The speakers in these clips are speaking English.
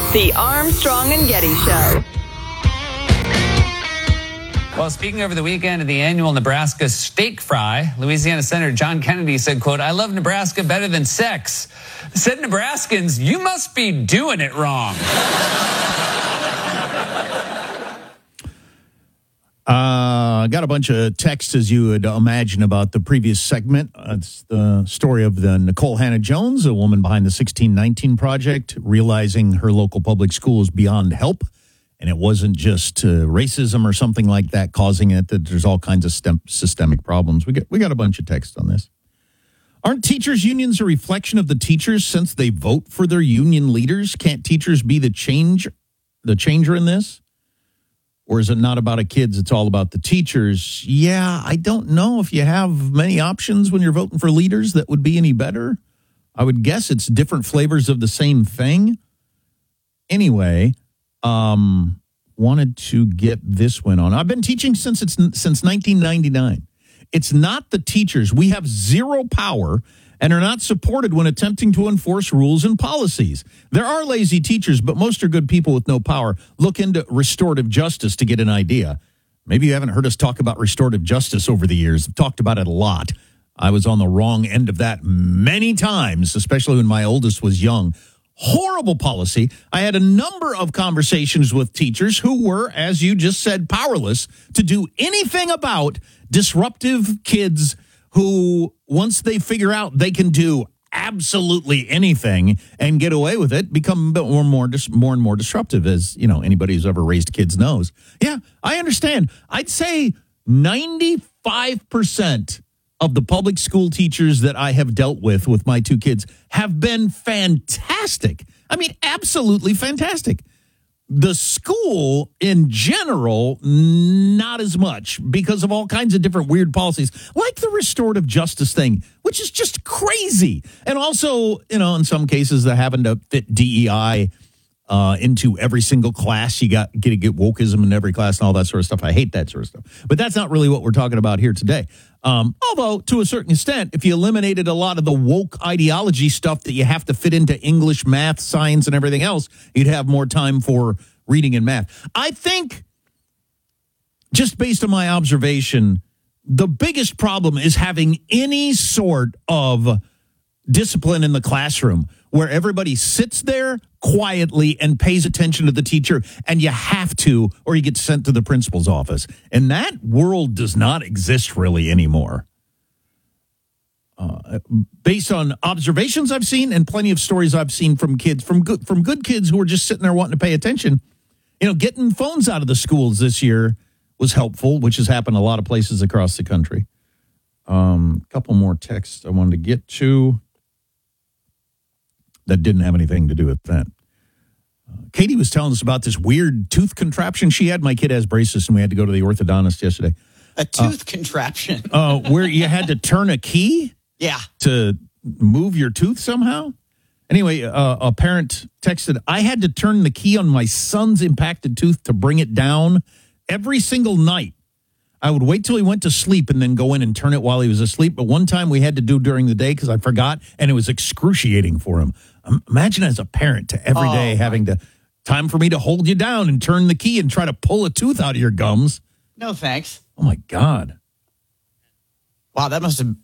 The Armstrong and Getty Show. Well, speaking over the weekend of the annual Nebraska Steak Fry, Louisiana Senator John Kennedy said, quote, "I love Nebraska better than sex." Said Nebraskans, "You must be doing it wrong." Got a bunch of texts, as you would imagine, about the previous segment. It's the story of the Nicole Hannah-Jones, a woman behind the 1619 Project, realizing her local public school is beyond help. And it wasn't just racism or something like that causing it, that there's all kinds of systemic problems. We got a bunch of text on this. Aren't teachers' unions a reflection of the teachers since they vote for their union leaders? Can't teachers be the changer in this? Or is it not about the kids, it's all about the teachers? Yeah, I don't know if you have many options when you're voting for leaders that would be any better. I would guess it's different flavors of the same thing. Anyway, wanted to get this one on. I've been teaching since 1999. It's not the teachers. We have zero power and are not supported when attempting to enforce rules and policies. There are lazy teachers, but most are good people with no power. Look into restorative justice to get an idea. Maybe you haven't heard us talk about restorative justice over the years. I've talked about it a lot. I was on the wrong end of that many times, especially when my oldest was young. Horrible policy. I had a number of conversations with teachers who were, as you just said, powerless to do anything about disruptive kids who, once they figure out they can do absolutely anything and get away with it, become more and more disruptive, as you know, anybody who's ever raised kids knows. Yeah, I understand. I'd say 95% of the public school teachers that I have dealt with my two kids have been fantastic. I mean, absolutely fantastic. The school in general, not as much because of all kinds of different weird policies, like the restorative justice thing, which is just crazy. And also, you know, in some cases, they're having to fit DEI into every single class. You got to get wokeism in every class and all that sort of stuff. I hate that sort of stuff. But that's not really what we're talking about here today. Although, to a certain extent, if you eliminated a lot of the woke ideology stuff that you have to fit into English, math, science, and everything else, you'd have more time for reading and math. I think, just based on my observation, the biggest problem is having any sort of discipline in the classroom where everybody sits there quietly and pays attention to the teacher, and you have to, or you get sent to the principal's office. And that world does not exist really anymore. Based on observations I've seen and plenty of stories I've seen from kids, from good kids who are just sitting there wanting to pay attention, you know, getting phones out of the schools this year was helpful, which has happened a lot of places across the country. A couple more texts I wanted to get to that didn't have anything to do with that. Katie was telling us about this weird tooth contraption she had. My kid has braces, and we had to go to the orthodontist yesterday. A tooth contraption? Where you had to turn a key? Yeah. To move your tooth somehow? Anyway, a parent texted, I had to turn the key on my son's impacted tooth to bring it down every single night. I would wait till he went to sleep and then go in and turn it while he was asleep. But one time we had to do during the day because I forgot, and it was excruciating for him. Imagine as a parent to every day having to, time for me to hold you down and turn the key and try to pull a tooth out of your gums. No, thanks. Oh, my God. Wow, that must have,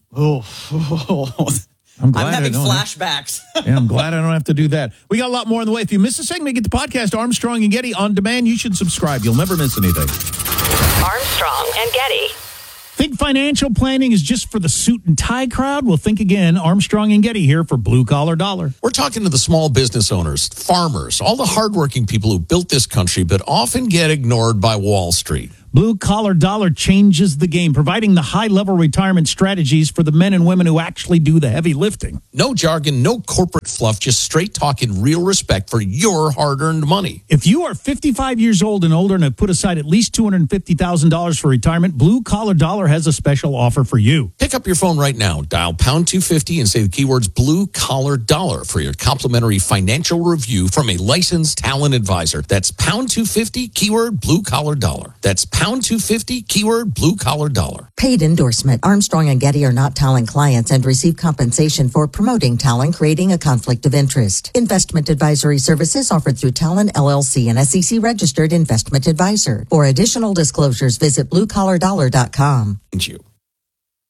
I'm having flashbacks. Yeah, I'm glad I don't have to do that. We got a lot more on the way. If you miss a segment, get the podcast Armstrong and Getty on demand. You should subscribe. You'll never miss anything. Armstrong and Getty. Think financial planning is just for the suit and tie crowd? Well, think again. Armstrong and Getty here for Blue Collar Dollar. We're talking to the small business owners, farmers, all the hardworking people who built this country but often get ignored by Wall Street. Blue Collar Dollar changes the game, providing the high-level retirement strategies for the men and women who actually do the heavy lifting. No jargon, no corporate fluff, just straight talk and real respect for your hard-earned money. If you are 55 years old and older and have put aside at least $250,000 for retirement, Blue Collar Dollar has a special offer for you. Pick up your phone right now, dial pound 250 and say the keywords Blue Collar Dollar for your complimentary financial review from a licensed talent advisor. That's pound 250, keyword Blue Collar Dollar. That's pound pound 250, keyword blue collar dollar. Paid endorsement. Armstrong and Getty are not Talon clients and receive compensation for promoting Talon, creating a conflict of interest. Investment advisory services offered through Talon LLC, an SEC registered investment advisor. For additional disclosures, visit bluecollardollar.com. Thank you.